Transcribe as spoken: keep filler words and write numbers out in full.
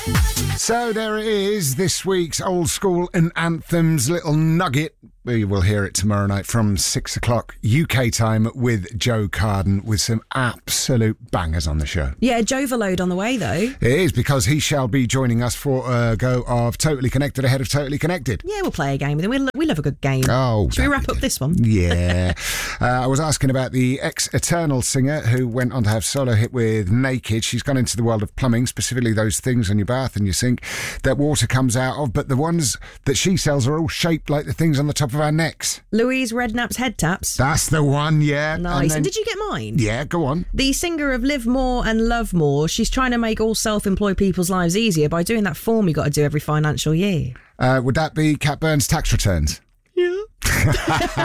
So there it is, this week's Old School and Anthems little nugget. We will hear it tomorrow night from six o'clock U K time with Joe Carden with some absolute bangers on the show. Yeah, Joverload on the way though. It is, because he shall be joining us for a go of Totally Connected ahead of Totally Connected. Yeah, we'll play a game with him. We, lo- we love a good game. Oh, Should we wrap good. up this one? Yeah. uh, I was asking about the ex-Eternal singer who went on to have solo hit with Naked. She's gone into the world of plumbing, specifically those things on your bath and your sink that water comes out of, but the ones that she sells are all shaped like the things on the top of our necks. Louise Redknapp's head taps. That's the one, yeah. Nice. And And, then- did you get mine? Yeah, go on. The singer of Live More and Love More, she's trying to make all self-employed people's lives easier by doing that form you got to do every financial year. Uh, would that be Cat Burns' tax returns? Yeah.